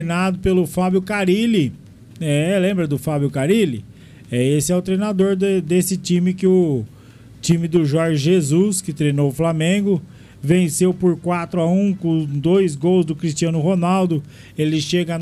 treinado pelo Fábio Carille. Lembra do Fábio Carille? Esse é o treinador desse time, que o time do Jorge Jesus, que treinou o Flamengo, venceu por 4-1 com 2 gols do Cristiano Ronaldo. Ele chega a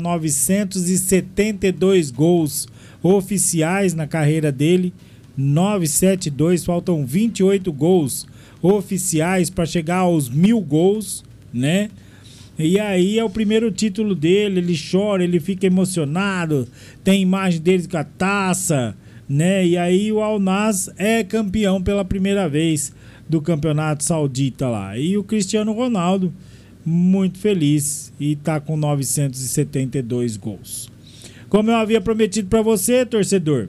972 gols oficiais na carreira dele. 972, faltam 28 gols oficiais para chegar aos 1.000 gols, né? E aí é o primeiro título dele, ele chora, ele fica emocionado, tem imagem dele com a taça, né? E aí o Al Nassr é campeão pela primeira vez do campeonato saudita lá. E o Cristiano Ronaldo, muito feliz, e tá com 972 gols. Como eu havia prometido para você, torcedor,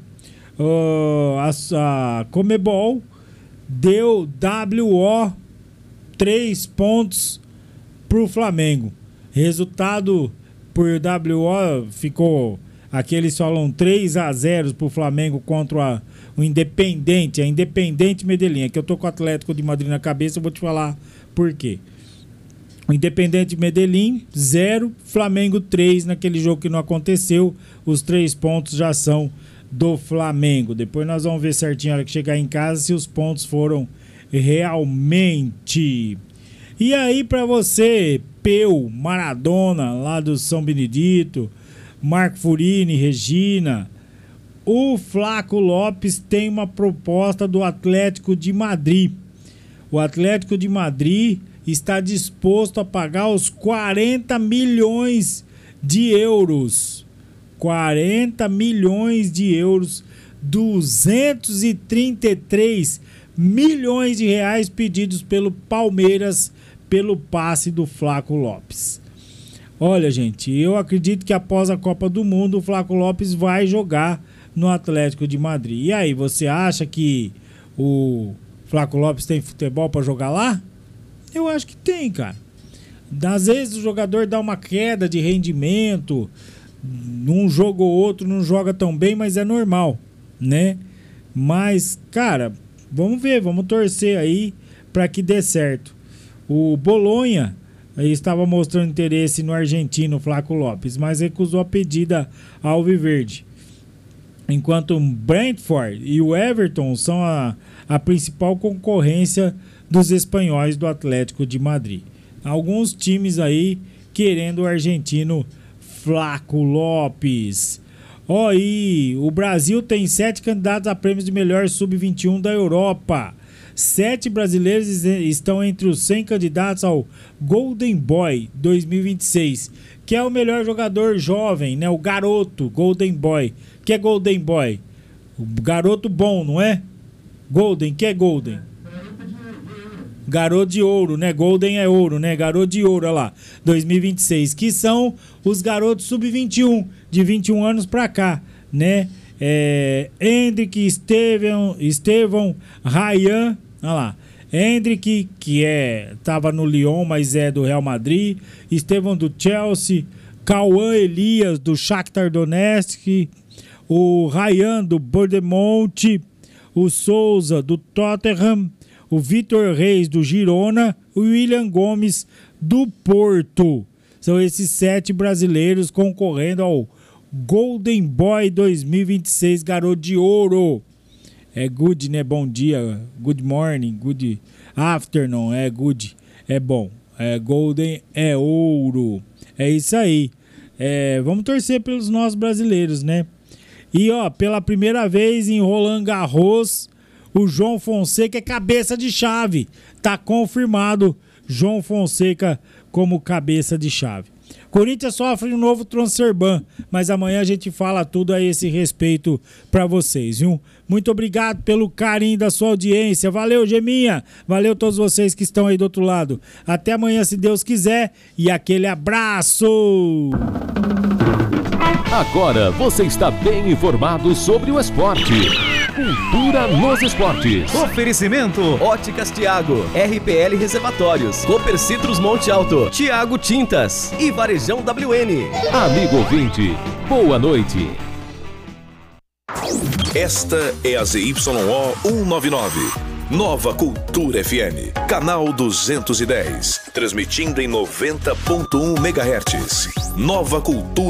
a Conmebol deu WO 3 pontos pro Flamengo. Resultado por WO ficou, aqui eles falam 3-0 pro Flamengo contra o Independente, a Independente Medellín. Aqui eu tô com o Atlético de Madrid na cabeça, eu vou te falar por quê. O Independente Medellín 0, Flamengo 3, naquele jogo que não aconteceu. Os 3 pontos já são do Flamengo. Depois nós vamos ver certinho, na hora que chegar em casa, se os pontos foram realmente. E aí, para você, Peu, Maradona, lá do São Benedito, Marco Furini, Regina, o Flaco Lopes tem uma proposta do Atlético de Madrid. O Atlético de Madrid está disposto a pagar os 40 milhões de euros. 40 milhões de euros, 233 milhões de reais pedidos pelo Palmeiras pelo passe do Flaco Lopes. Olha, gente, eu acredito que após a Copa do Mundo o Flaco Lopes vai jogar no Atlético de Madrid. E aí, você acha que o Flaco Lopes tem futebol para jogar lá? Eu acho que tem, cara. Às vezes o jogador dá uma queda de rendimento, num jogo ou outro não joga tão bem, mas é normal, né? Mas, cara, vamos ver, vamos torcer aí para que dê certo. O Bolonha estava mostrando interesse no argentino Flaco Lopes, mas recusou a pedida alviverde. Enquanto o Brentford e o Everton são a principal concorrência dos espanhóis do Atlético de Madrid. Alguns times aí querendo o argentino Flaco Lopes. E o Brasil tem 7 candidatos a prêmios de melhor sub-21 da Europa. 7 brasileiros estão entre os 100 candidatos ao Golden Boy 2026, que é o melhor jogador jovem, né? O garoto Golden Boy. Que é Golden Boy? O garoto bom, não é? Golden, que é Golden? Garoto de ouro, né? Golden é ouro, né? Garoto de ouro, olha lá. 2026, que são os garotos sub-21, de 21 anos pra cá, né? Hendrick, Estevão, Ryan, olha lá. Hendrick, que tava no Lyon, mas é do Real Madrid. Estevão do Chelsea. Cauã Elias do Shakhtar Donetsk. O Ryan do Bournemouth. O Souza do Tottenham. O Vitor Reis do Girona. O William Gomes do Porto. São esses 7 brasileiros concorrendo ao Golden Boy 2026, garoto de ouro. É good, né? Bom dia, good morning, good afternoon, good, é bom. Golden é ouro. É isso aí. Vamos torcer pelos nossos brasileiros, né? E pela primeira vez em Roland Garros, o João Fonseca é cabeça de chave. Tá confirmado João Fonseca como cabeça de chave. Corinthians sofre um novo transfer ban, mas amanhã a gente fala tudo a esse respeito para vocês, viu? Muito obrigado pelo carinho da sua audiência. Valeu, Geminha. Valeu todos vocês que estão aí do outro lado. Até amanhã, se Deus quiser. E aquele abraço! Agora você está bem informado sobre o esporte. Cultura nos esportes. Oferecimento: Óticas Tiago, RPL Reservatórios, Cooper Citrus Monte Alto, Tiago Tintas e Varejão WN. Amigo ouvinte, boa noite. Esta é a ZYO 199, Nova Cultura FM, canal 210, transmitindo em 90.1 MHz. Nova Cultura